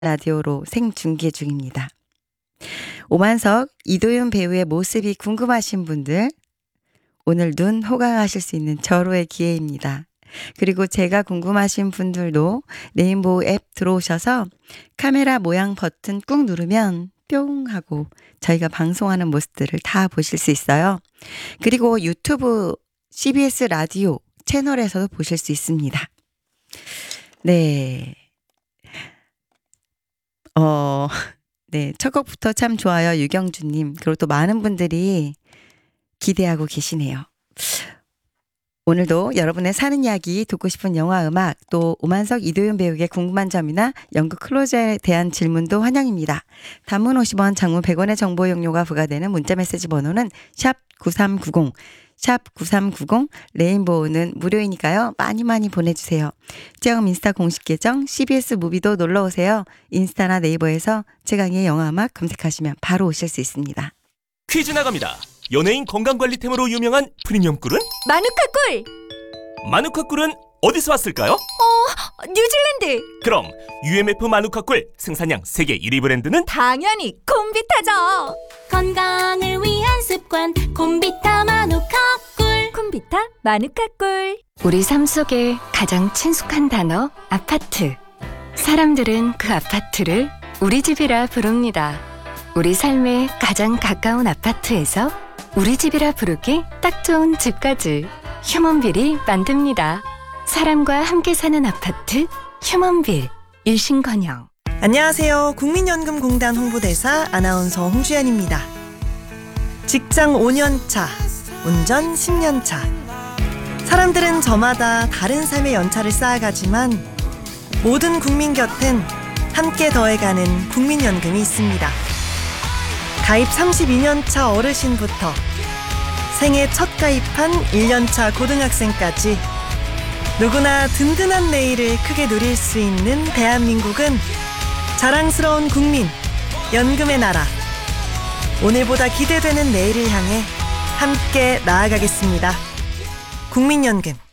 라디오로 생중계 중입니다. 오만석, 이도윤 배우의 모습이 궁금하신 분들, 오늘 눈 호강하실 수 있는 절호의 기회입니다. 그리고 제가 궁금하신 분들도 레인보우 앱 들어오셔서 카메라 모양 버튼 꾹 누르면 뿅 하고 저희가 방송하는 모습들을 다 보실 수 있어요. 그리고 유튜브 CBS 라디오 채널에서도 보실 수 있습니다. 네. 네. 첫 곡부터 참 좋아요. 유경주님. 그리고 또 많은 분들이 기대하고 계시네요. 오늘도 여러분의 사는 이야기, 듣고 싶은 영화, 음악, 또 오만석, 이도윤 배우에게 궁금한 점이나 연극 클로즈에 대한 질문도 환영입니다. 단문 50원, 장문 100원의 정보 용료가 부과되는 문자메시지 번호는 샵 9390, 샵 9390, 레인보우는 무료이니까요. 많이 보내주세요. 지금 인스타 공식 계정 CBS 무비도 놀러오세요. 인스타나 네이버에서 최강의 영화, 음악 검색하시면 바로 오실 수 있습니다. 퀴즈 나갑니다. 연예인 건강관리템으로 유명한 프리미엄 꿀은? 마누카 꿀! 마누카 꿀은 어디서 왔을까요? 뉴질랜드! 그럼 UMF 마누카 꿀 생산량 세계 1위 브랜드는? 당연히 콤비타죠! 건강을 위한 습관 콤비타 마누카 꿀. 콤비타 마누카 꿀. 우리 삶 속에 가장 친숙한 단어 아파트. 사람들은 그 아파트를 우리 집이라 부릅니다. 우리 삶에 가장 가까운 아파트에서 우리 집이라 부르기 딱 좋은 집까지 휴먼빌이 만듭니다. 사람과 함께 사는 아파트 휴먼빌. 일신건영. 안녕하세요. 국민연금공단 홍보대사 아나운서 홍주연입니다. 직장 5년차, 운전 10년차. 사람들은 저마다 다른 삶의 연차를 쌓아가지만 모든 국민 곁엔 함께 더해가는 국민연금이 있습니다. 가입 32년차 어르신부터 생애 첫 가입한 1년차 고등학생까지 누구나 든든한 내일을 크게 누릴 수 있는 대한민국은 자랑스러운 국민, 연금의 나라. 오늘보다 기대되는 내일을 향해 함께 나아가겠습니다. 국민연금.